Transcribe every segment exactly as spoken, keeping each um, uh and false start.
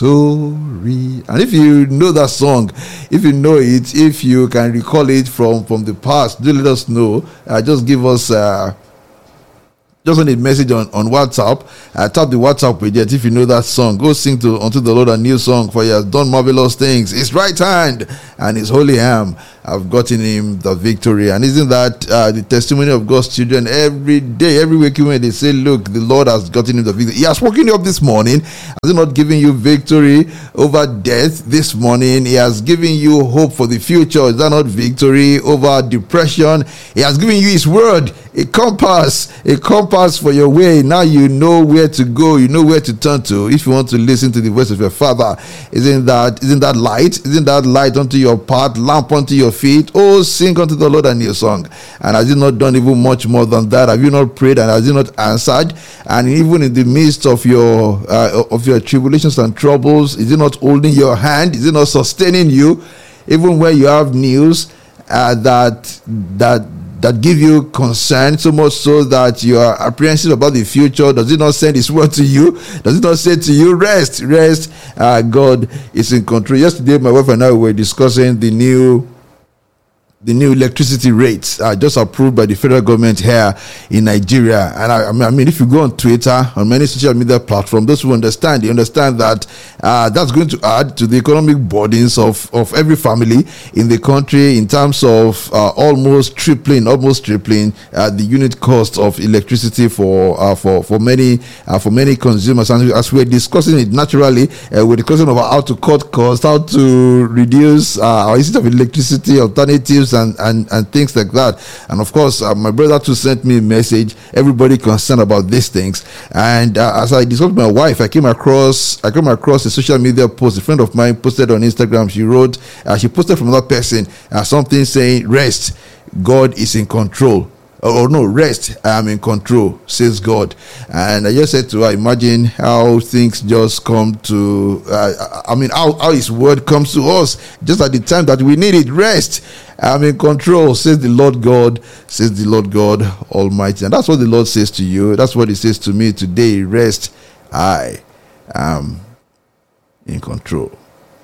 victory. And if you know that song, if you know it, if you can recall it from, from the past, do let us know. Uh, just give us... Uh, Just send a message on, on WhatsApp. Uh, tap the WhatsApp page if you know that song. Go sing to unto the Lord a new song, for he has done marvelous things. His right hand and his holy arm have gotten him the victory. And isn't that uh, the testimony of God's children? Every day, every week when they say, look, the Lord has gotten him the victory. He has woken you up this morning. Has he not given you victory over death this morning? He has given you hope for the future. Is that not victory over depression? He has given you his word, a compass, a compass for your way. Now you know where to go, you know where to turn to if you want to listen to the voice of your Father. Isn't that isn't that light? Isn't that light unto your path, lamp unto your feet? Oh, sing unto the Lord a new song. And has he not done even much more than that? Have you not prayed and has he not answered? And even in the midst of your uh, of your tribulations and troubles, is he not holding your hand? Is he not sustaining you? Even when you have news uh, that that that give you concern, so much so that you are apprehensive about the future, does he not send his word to you? Does he not say to you, rest, rest, uh, God is in control? Yesterday, my wife and I were discussing the new the new electricity rates uh, just approved by the federal government here in Nigeria. And I, I mean, if you go on Twitter, on many social media platforms, those who understand, they understand that uh, that's going to add to the economic burdens of, of every family in the country in terms of uh, almost tripling, almost tripling uh, the unit cost of electricity for uh, for for many uh, for many consumers. And as we're discussing it naturally, uh, we're discussing about how to cut costs, how to reduce uh, our usage of electricity, alternatives, and, and, and things like that. And of course, uh, my brother too sent me a message, everybody concerned about these things. And uh, as I discussed with my wife, I came across I came across a social media post. A friend of mine posted on Instagram. She wrote, uh, she posted from another person uh, something saying, rest, God is in control. Oh no, rest, I am in control, says God. And I just said to her, imagine how things just come to, uh, I mean, how, how his word comes to us just at the time that we need it. Rest, I am in control, says the Lord God, says the Lord God Almighty. And that's what the Lord says to you. That's what he says to me today. Rest, I am in control.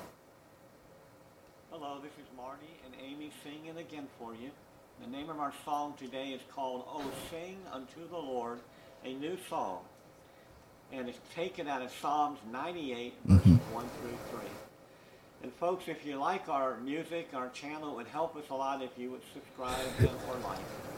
Our song today is called "Oh Sing Unto the Lord a New Song," and it's taken out of Psalms ninety-eight, verses mm-hmm. one through three. And folks, if you like our music, our channel, it would help us a lot if you would subscribe or like.